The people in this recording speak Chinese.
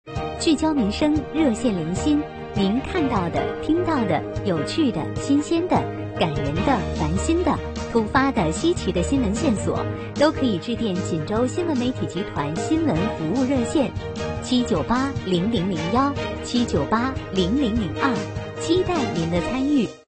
聚焦民生，热线连心，您看到的、听到的、有趣的、新鲜的、感人的、烦心的、突发的、稀奇的新闻线索，都可以致电锦州新闻媒体集团新闻服务热线7980001，7980002，期待您的参与。